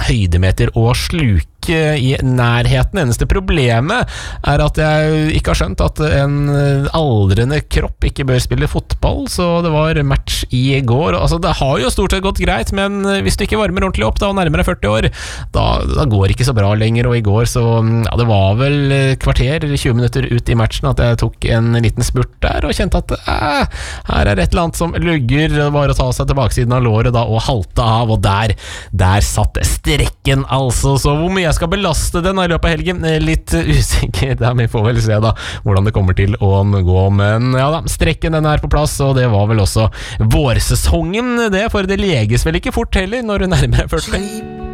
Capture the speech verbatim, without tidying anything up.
høydemeter å sluke i nærheten. Eneste problemet er at jeg ikke har skjønt at en aldrende kropp ikke bør spille fotball, så det var match i går. Altså, det har jo stort sett gått greit, men hvis du ikke varmer ordentlig opp da, og nærmere førti år, da, da går det ikke så bra lenger, og i går så, ja, det var vel kvarter, tjue minutter ut i matchen at jeg tok en liten spurt der, og kjente at eh, her er et eller annet som lugger, det var å ta seg til baksiden av låret da, og halte av, og der, der satt strekken altså, så hvor mye jeg skal belaste den i løpet av helgen, litt usikker, da vi får vel se da, hvordan det kommer til å gå, men ja da, strekken den er på plass, og det var vel også vårsesongen det, for det leges vel ikke fort heller når du nærmer deg førti.